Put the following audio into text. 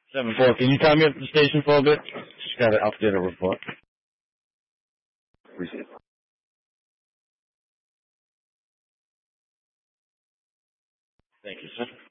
7-4. Can you time me up at the station for a bit? Just got to update a report. Appreciate it. Thank you, sir.